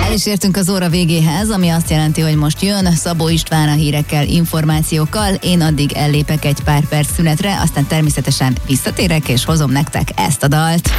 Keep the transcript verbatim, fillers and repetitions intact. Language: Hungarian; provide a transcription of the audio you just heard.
El is értünk az óra végéhez, ami azt jelenti, hogy most jön Szabó István a hírekkel, információkkal, én addig ellépek egy pár perc szünetre, aztán természetesen visszatérek és hozom nektek ezt a dalt.